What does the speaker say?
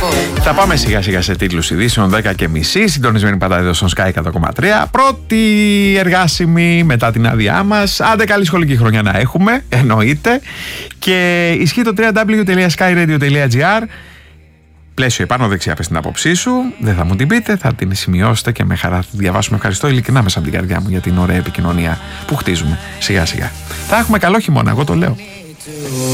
Θα πάμε σιγά σιγά σε τίτλους ειδήσεων 10:30. Συντονισμένοι πάντα εδώ στον Sky 100,3. Πρώτη εργάσιμη μετά την άδειά μας. Άντε καλή σχολική χρονιά να έχουμε, εννοείται. Και ισχύει το www.skyradio.gr. Πλαίσιο επάνω δεξιά πες την άποψή σου. Δεν θα μου την πείτε, θα την σημειώσετε και με χαρά θα τη διαβάσουμε. Ευχαριστώ ειλικρινά μέσα από την καρδιά μου για την ωραία επικοινωνία που χτίζουμε σιγά σιγά. Θα έχουμε καλό χειμώνα, εγώ το λέω.